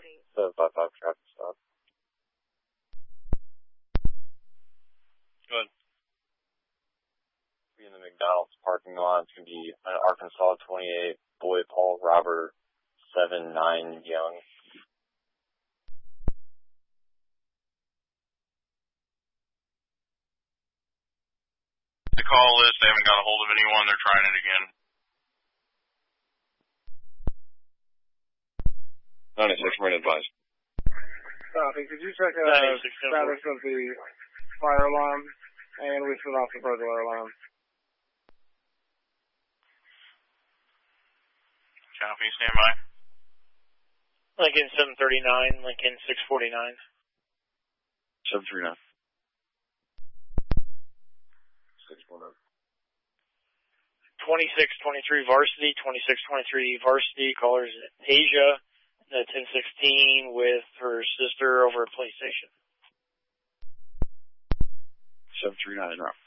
755 traffic stop. Good. Be in the McDonald's parking lot. It's going to be Arkansas 28, Boy Paul Robert 79 Young. The call list, they haven't got a hold of anyone. They're trying it again. 96, Marine advised. Could you check the status of the fire alarm? And we set off the burglar alarm. Copy, stand by. Lincoln 739, Lincoln 649. 739. 619. 2623 Varsity, 2623 Varsity, callers Asia, 1016 with her sister over at PlayStation. 739 en route.